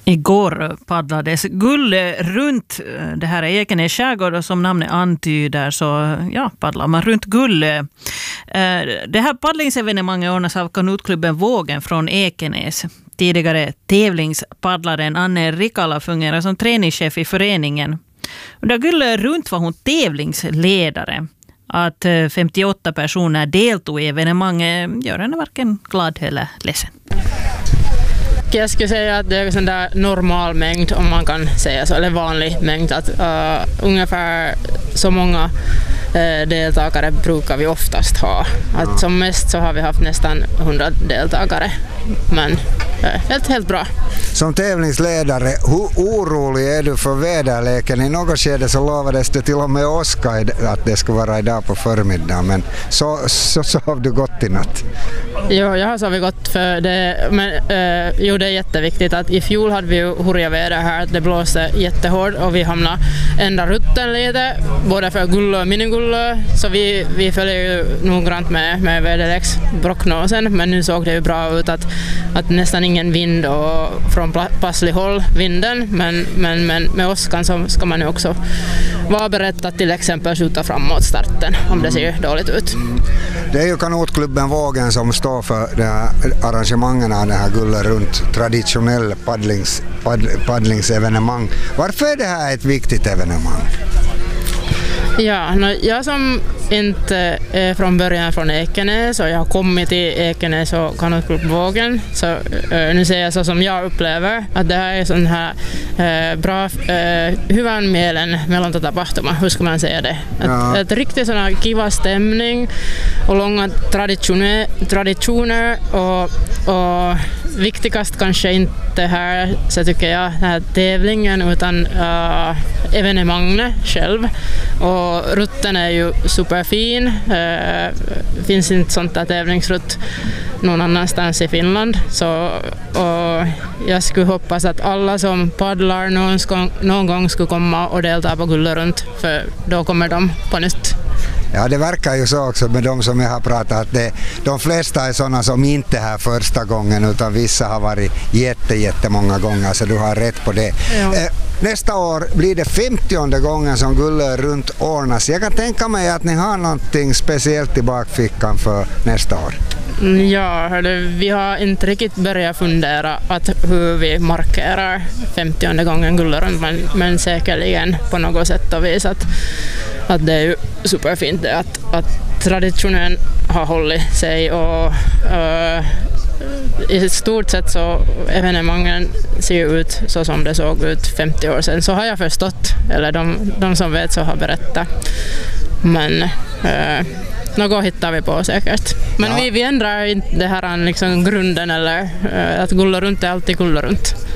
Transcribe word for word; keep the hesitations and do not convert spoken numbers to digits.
Igår paddlades Gulle runt. Det här är Ekenäs skärgård och som namnet antyder så ja, paddlar man runt Gulle. Det här paddlingsevenemanget ordnas av kanotklubben Vågen från Ekenäs. Tidigare tävlingspaddlaren Anne Rikala fungerar som träningschef i föreningen. Under Gulle runt var hon tävlingsledare. Att femtioåtta personer deltog i evenemanget gör henne varken glad eller ledsen. Jag skulle säga att det är en sån där normal mängd, om man kan säga så, eller vanlig mängd. Att uh, ungefär så många uh, deltagare brukar vi oftast ha. Att som mest så har vi haft nästan hundra deltagare, men uh, helt, helt bra. Som tävlingsledare, hur orolig är du för väderleken? I något skede så lovades det till och med Oskar att det skulle vara idag på förmiddagen, men så, så sov du gott i natt. Jo, jag har sovit gott för det, men uh, jo, det är jätteviktigt att i fjol hade vi ju hurriga väder här, det blåste jättehårt och vi hamnade ända rutten lite, både för Gullö och Minigullö, så vi, vi följer ju noggrant med, med väderleksprognosen, men nu såg det ju bra ut att, att nästan ingen vind och från passlig håll vinden, men, men, men med Oskan så ska man ju också vara beredd att till exempel skjuta framåt starten om det ser dåligt ut. Det är ju kanotklubben Vågen som står för det här arrangemangen av det här Gullö runt, traditionell paddlings, padd, paddlingsevenemang. Varför är det här ett viktigt evenemang? Ja, no, jag som inte är från början från Ekenäs och jag har kommit till Ekenäs och kanotklubb Vågen, så uh, nu säger jag så som jag upplever att det här är sån här uh, bra uh, hyvän mielen mellan tapahtuma, hur ska man säga det? Att, ja. Att riktigt sån här kiva stämning och långa traditioner, traditioner och, och viktigast kanske inte här, så tycker jag, den här tävlingen utan uh, evenemanget själv. Och rutten är ju superfin. Uh, finns inte sånt där tävlingsrutt någon annanstans i Finland. Så, och jag skulle hoppas att alla som paddlar någon, ska, någon gång skulle komma och delta på Gullö runt, för då kommer de på nytt. Ja, det verkar ju så också med de som jag har pratat att det, de flesta är sådana som inte är här första gången utan vissa har varit jätte, jättemånga gånger, så du har rätt på det. Ja. Eh, nästa år blir det femtionde gången som Gullö runt ordnas. Jag kan tänka mig att ni har någonting speciellt i bakfickan för nästa år. Ja, hörde, vi har inte riktigt börjat fundera att hur vi markerar femtionde gången Gullö runt, men, men säkerligen på något sätt och vis att, att det är ju superfint att, att traditionen har hållit sig och uh, i stort sett så evenemangen ser ut så som det såg ut femtio år sedan, så har jag förstått, eller de, de som vet så har berättat, men uh, något hittar vi på säkert. Men ja. vi, vi ändrar inte det här liksom grunden eller uh, att Gullö runt är alltid Gullö runt.